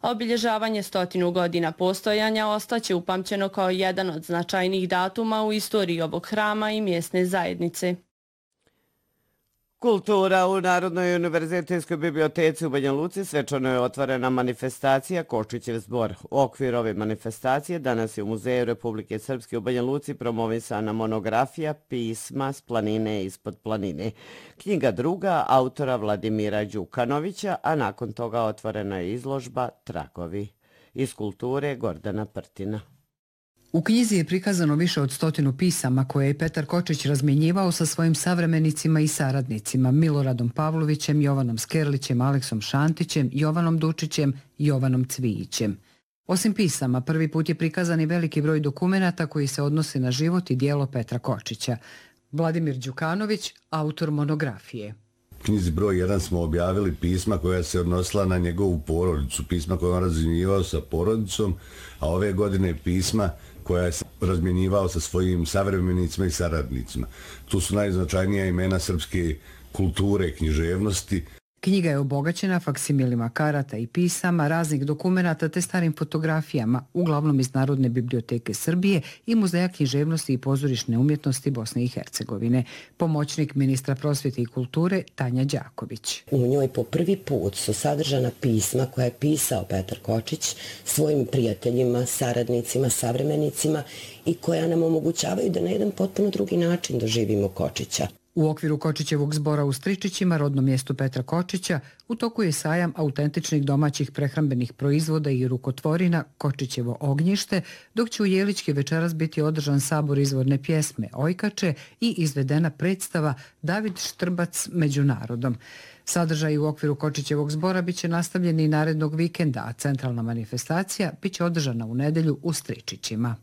Obilježavanje 100 godina postojanja ostaće upamćeno kao jedan od značajnijih datuma u istoriji ovog hrama i mjesne zajednice. Kultura u Narodnoj univerzitetskoj biblioteci u Banja Luci svečano je otvorena manifestacija Kočićev zbor. U okviru ove manifestacije danas je u Muzeju Republike Srpske u Banja Luci promovisana monografija Pisma s planine i ispod planine. Knjiga druga autora Vladimira Đukanovića, a nakon toga otvorena je izložba Tragovi. Iz kulture Gordana Prtina. U knjizi je prikazano više od 100 pisama koje je Petar Kočić razmjenjivao sa svojim savremenicima i saradnicima Miloradom Pavlovićem, Jovanom Skerlićem, Aleksom Šantićem, Jovanom Dučićem i Jovanom Cvijićem. Osim pisama, prvi put je prikazan i veliki broj dokumenata koji se odnose na život i dijelo Petra Kočića. Vladimir Đukanović, autor monografije. U knjizi broj 1 smo objavili pisma koja se odnosila na njegovu porodicu, pisma koje on razmjenjivao sa porodicom, a ove godine pisma koja je razmjenjivao sa svojim savremenicima i saradnicima. Tu su najznačajnija imena srpske kulture, književnosti. Knjiga je obogaćena faksimilima karata i pisama, raznih dokumenata te starim fotografijama, uglavnom iz Narodne biblioteke Srbije i Muzeja književnosti i pozorišne umjetnosti Bosne i Hercegovine. Pomoćnik ministra prosvjete i kulture Tanja Đaković. U njoj po prvi put su sadržana pisma koja je pisao Petar Kočić svojim prijateljima, saradnicima, savremenicima i koja nam omogućavaju da na jedan potpuno drugi način doživimo Kočića. U okviru Kočićevog zbora u Stričićima, rodnom mjestu Petra Kočića, u toku je sajam autentičnih domaćih prehrambenih proizvoda i rukotvorina Kočićevo ognjište, dok će u Jelički večeras biti održan sabor izvorne pjesme Ojkače i izvedena predstava David Štrbac među narodom. Sadržaj u okviru Kočićevog zbora biće nastavljeni i narednog vikenda, a centralna manifestacija biće održana u nedelju u Stričićima.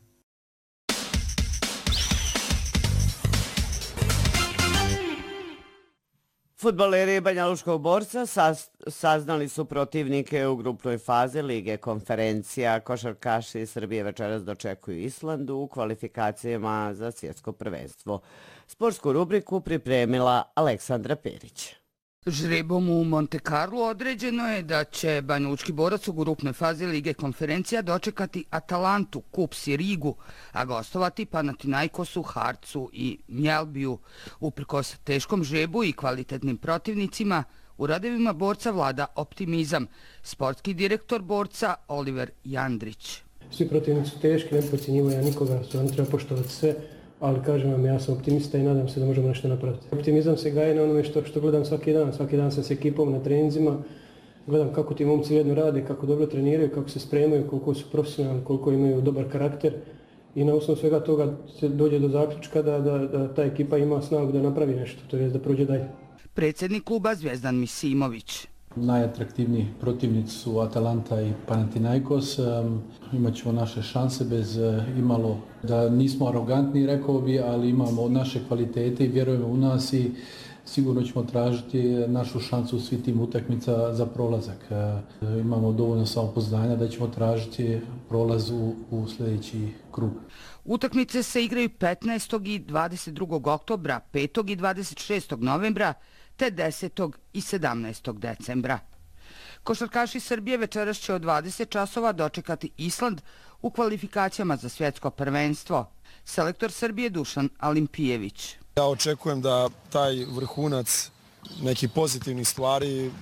Fudbaleri Banjaluškog Borca saznali su protivnike u grupnoj fazi Lige konferencija. Košarkaši Srbije večeras dočekuju Islandu u kvalifikacijama za svjetsko prvenstvo. Sportsku rubriku pripremila Aleksandra Perić. Žrebom u Monte Carlo određeno je da će Banjalučki Borac u grupnoj fazi Lige konferencija dočekati Atalantu, Kups i Rigu, a gostovati Panathinaikosu, Harcu i Mjelbiju. Uprkos teškom žrebu i kvalitetnim protivnicima, u radevima Borca vlada optimizam. Sportski direktor Borca Oliver Jandrić. Svi protivnici su teški, ne podcjenjivo ja nikoga, stvarno treba poštovati sve. Ali kažem vam, ja sam optimista i nadam se da možemo nešto napraviti. Optimizam se gaje na onome što gledam svaki dan. Svaki dan sam s ekipom na treninzima. Gledam kako ti momci jedno rade, kako dobro treniraju, kako se spremaju, koliko su profesionalni, koliko imaju dobar karakter. I na osnovu svega toga se dođe do zaključka da ta ekipa ima snagu da napravi nešto, to je da prođe dalje. Predsjednik kluba Zvezdan Misimović. Najatraktivniji protivnici su Atalanta i Panathinaikos. Imaćemo naše šanse bez imalo da nismo arogantni, rekao bi, ali imamo naše kvalitete i vjerujemo u nas i sigurno ćemo tražiti našu šansu u svi tim utakmica za prolazak. Imamo dovoljno samopouzdanja da ćemo tražiti prolaz u sljedeći krug. Utakmice se igraju 15. i 22. oktobra, 5. i 26. novembra, te 10. i 17. decembra. Košarkaši Srbije večeras će od 20 časova dočekati Island u kvalifikacijama za svjetsko prvenstvo. Selektor Srbije Dušan Alimpijević. Ja očekujem da taj vrhunac nekih pozitivnih stvari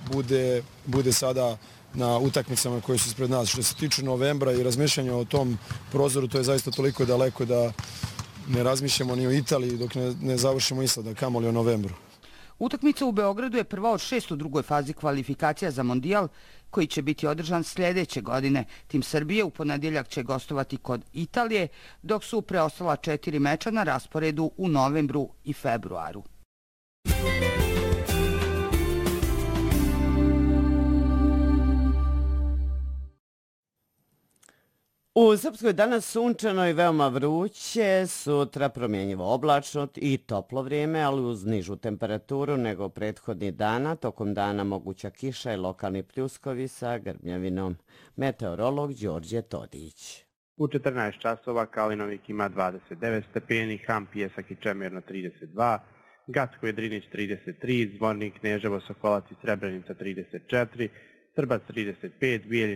bude sada na utakmicama koje su ispred nas. Što se tiče novembra i razmišljanja o tom prozoru, to je zaista toliko daleko da ne razmišljamo ni o Italiji dok ne završimo Island, a kamoli o novembru. Utakmica u Beogradu je prva od 6 u drugoj fazi kvalifikacija za Mondijal, koji će biti održan sljedeće godine. Tim Srbije u ponedjeljak će gostovati kod Italije, dok su preostala 4 meča na rasporedu u novembru i februaru. U Srpskoj danas sunčano i veoma vruće, sutra promjenjivo oblačno i toplo vrijeme, ali uz nižu temperaturu nego prethodnih dana. Tokom dana moguća kiša i lokalni pljuskovi sa grmljavinom. Meteorolog Đorđe Todić. U 14 časova Kalinovik ima 29 stepeni, Ham, Pijesak i Čemirno 32, Gacko i Drinić 33, Zvornik, Kneževo, Sokolac i Srebrenica 34, Srbac 35, Bijeljina